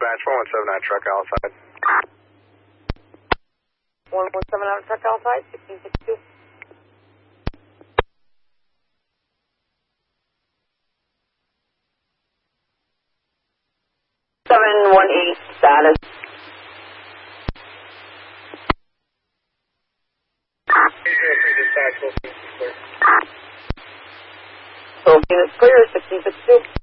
dispatch, 117 on truck outside. 117 on truck outside, 1662. 718 status. Dispatch, 14 clear. So, Phoenix clear, 1662.